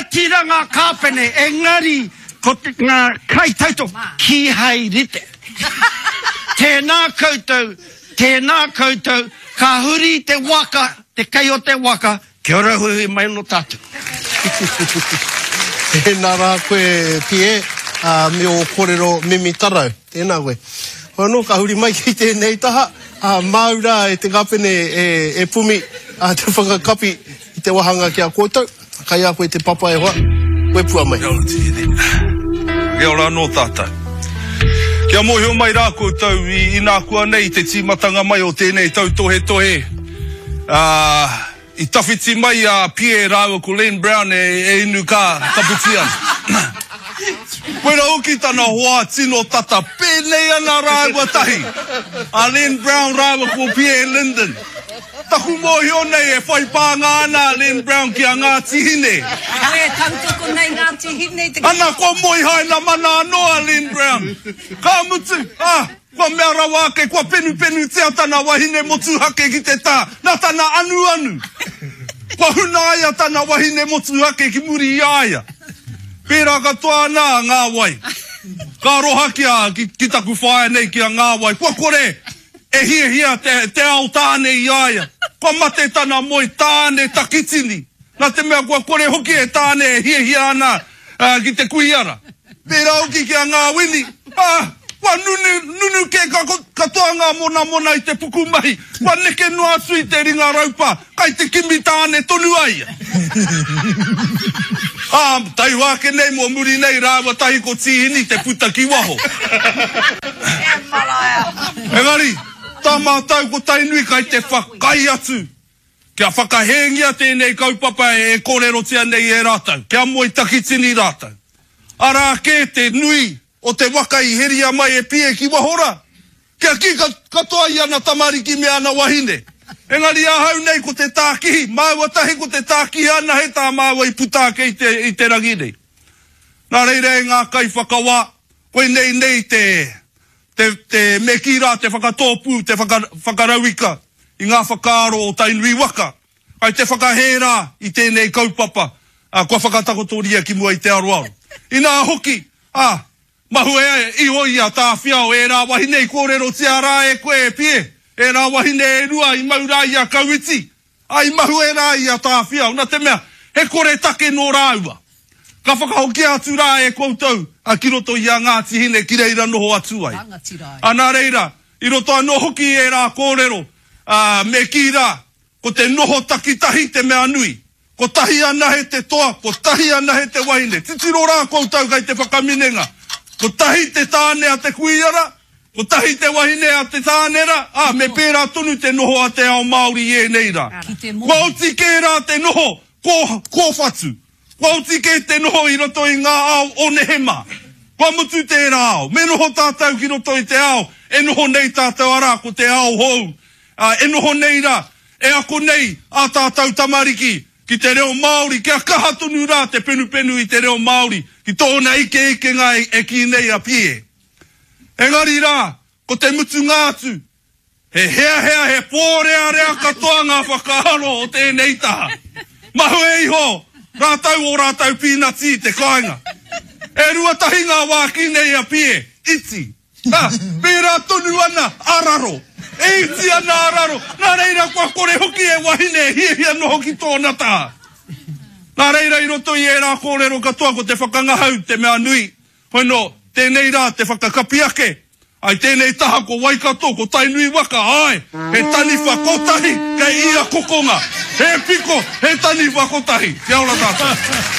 tira ngā kāpene, engari, ko ngā kai tauto, ki hei rite. Tēnā koutou, ka huri te waka, te kai o te waka, kia ora hui mai no tātou. Nā rā koe pie, me o kōrero mimi tarau, tēnā koe. Whanō, ka huri mai ki tēnei taha, maura e te kapene e pumi, te whakakapi i te wahanga ki a koutou, kai a koe te papa e hoa, koe pua mai. Kia ora no tātou. Kia mohio mai rā koutou i nā kua nei te tīmatanga mai o tēnei tau tohe. I tawhiti mai a pie rāua ko Len Brown e inu kā kaputian. Koe rā uki tana hoa tino tata, pēnei ana rāua tahi. A Len Brown rāua ko pie e Linden. Taku mohio nei e whai pānga ana Len Brown ki a Ngāti Hine. Koe tautoko nei Ngāti Hine. Ana ko moi hai na mana anoa Len Brown. Ka mutu, kua mea rawa ake, kua penu tea tana wahine motu hake ki te tā, nā tana anu. Kua huna aia tana wahine motu hake ki muri i aia. Pērā katoa nā ngā wai. Ka roha ki taku whae nei ki a ngā wai. Kua kore, e hia te ao tāne i aia. Kua mate tana moi tāne takitini. Nā te mea kua kore hoki e tāne e hia ana ki te kuiara. Pērā uki ki a ngā wini. Kua nunu ke katoa ngā mona i te puku mahi. Kua neke noa sui te ringa raupa. Kai te kimi tāne tonu aia. Tai wāke nei mua muri nei rāwa tahi ko tihini te puta ki waho. Engari, tā mātau ko tainui kai te whakai atu. Kia whakahengia tēnei kaupapa e kōrerotia nei e rātau. Kia moi takitini rātau. Arā ke te nui o te waka i heria mai e pie ki wahora. Kia ki katoa i ana tamariki me ana wahine. Engari ahau nei ko te tākihi, māua tahi ko te tākihi ana he tā māua i putāke i te rangine. Nā reire ngā kai whakawa, koe nei te mekira, te whakatōpu, te whakarauika, i ngā whakaaro o tainui waka. Ai te whakahērā i tēnei kaupapa, kua whakatakotoria ki mua i te aroaro. I nā hoki, mahu i hoi a tā whiao e rā wahine i kōrero tia rā e koe e pie. E rā wahine e rua i maurā i a kauiti. Ai mahu e rā i a tā whiau. Nā te mea, he kore take no rāua. Ka whakahoki atu rā e koutou a ki roto i a Ngāti Hine ki reira noho atu ai. Nā reira, i roto a nohoki e rā kōrero me ki rā, ko te noho takitahi te mea nui. Ko tahi ana he te toa, ko tahi ana he te wahine. Titiro rā koutou kai te whakaminenga. Ko tahi te tāne a te kuiara, ko tahi te wahine a te tānera, me pērā tonu te noho a te ao Māori e neira. Kua uti kē rā te noho, ko whatu. Kua uti kē te noho i roto i ngā ao o Nehema. Kua mutu te rā ao. Me noho tātou ki roto i te ao, e noho nei tātou arā ko te ao hou. E noho nei rā, e ako nei a tātou tamariki ki te reo Māori, kia kaha tonu rā te penu i te reo Māori, ki tōna ike ngā e ki nei a pie. Engari rā, ko te mutu ngātu, he he pōrea katoa ngā whakaaro o tēnei taha. Mahu e iho, rātau pīnati te kāinga. E rua tahi ngā wāki nei a pie, iti. Pērā tonu ana, araro. E iti ana araro. Nā reira kua kore hoki e wahine, hia noho ki tōna taha. Nā reira i roto i e rā kōrero katoa ko te whakangahau te mea nui. Hoino, tēnei rā te whakakapi ake. Ai tēnei taha ko Waikato, ko tainui waka, ai. He tani whakotahi, kei ia kokonga. He piko, he tani whakotahi. Kia ora tātou.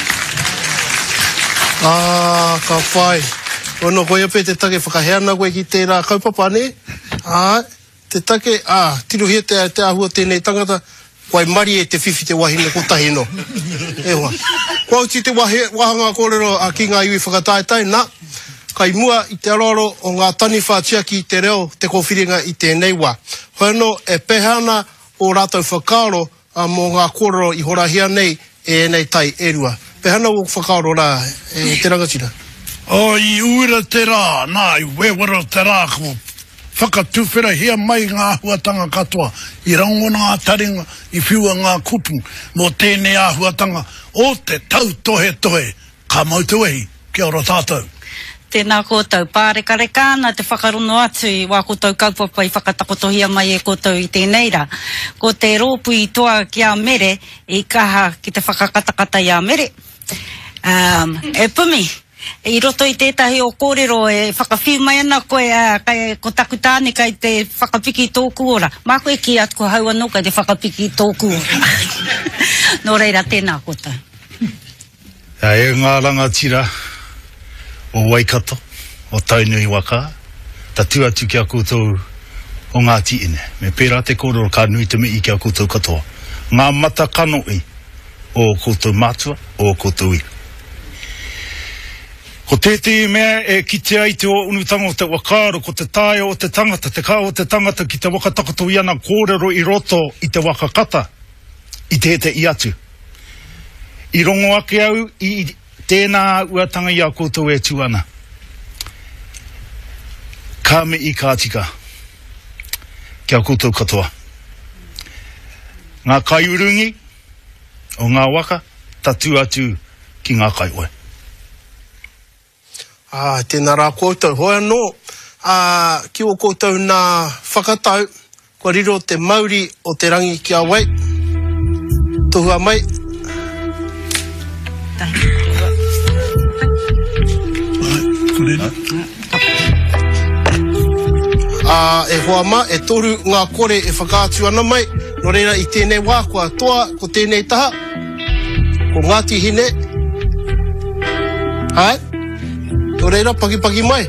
Ka whai. Ono koe ape te take whakaheana koe ki tērā kaupapa ne. Te take, tiruhia te ahua tēnei tangata. Koe mari e te whiwhi te wahine ko tahi no. Ewa. Kua uti te wahanga kōrero ki ngā iwi whakataetai, nā. Kai mua i te aroaro o ngā tani whātia ki te reo te kōwhiringa i tēnei wā. Hoeno e pehana o rātou whakaaro mō ngā kōrero i horahia nei e nei tai e rua. Pehana o whakaaro rā e te rangatira. I uira te rā, nā, i wewara te rā ko whakatuwhera hea mai ngā huatanga katoa, I rango ngā taringa, I whiua ngā kupu, mō tēnei āhuatanga, o te tau tohe tohe, ka mautuehi, kia ora tātou. Tēnā koutou, pāreka nā te whakarono atu I wā koutou kaupapa I whakatakotohia mai e koutou I tēnei rā. Ko te rōpu I toa ki a mere, I kaha ki te whakakatakata I a mere. E pumi, I roto I tētahi o kōrero e whakawhiu mai ana koe kai ko taku tāne kai te whakapiki tōku ora. Mā koe ki atu ko hau anō kai te whakapiki tōku ora. Nō reira, tēnā koutou. E ngā rangatira, o Waikato, o Tainui waka, ta tuatu kia koutou o Ngāti Ine. Me pērā te kōrero ka nui te mei kia koutou katoa. Ngā mata kanoi o koutou mātua, o koutou I. Ko tētei mea e kite ai te o unutanga o te wakaaro, ko te tāia o te tangata, te kā o te tangata ki te wakatakoto I ana kōrero I roto I te wakakata, I tēte I atu. I rongo ake au I tēnā uatanga I a koutou e tuana. Ka me I kātika. Kia koutou katoa. Ngā kaiurungi o ngā waka, tatu atu ki ngā kaioi. Tēnā rā koutou. Hoi anō, ki o koutou nā whakatau, kua riro te Māori o te rangi ki a wai. Tuhua mai. E hoa ma, e toru ngā kore e whakaatu ana mai, no reira I tēnei wā, kua toa, ko tēnei taha, ko Ngāti Hine. Hai, no reira, paki mai.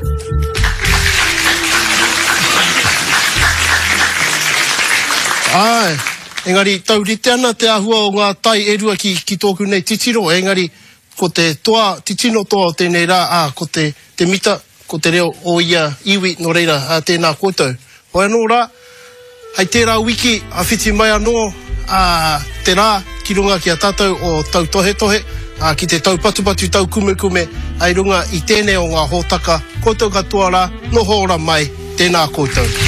Ai, engari, taurite ana te ahua o ngā tai e rua ki tōku nei titiro, engari, ko te toa, titino toa o tēnei rā, ko te mita, ko te reo o ia iwi no reira, tēnā koutou. Hoi anō rā, hei tērā wiki, a whiti mai anō, te rā, ki runga ki a tātou o tau tohe tohe, ki te tau patupatu, tau kume, ai runga I tēnei o ngā hōtaka, koutou katoa rā, noho ora mai, tēnā koutou.